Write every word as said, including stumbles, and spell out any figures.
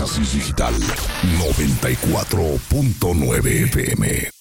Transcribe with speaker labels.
Speaker 1: Oasis Digital noventa y cuatro punto nueve F M.